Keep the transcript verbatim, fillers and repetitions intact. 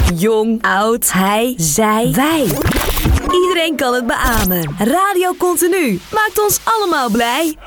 Jong, oud, hij, zij, wij. Iedereen kan het beamen. Radio Continu maakt ons allemaal blij.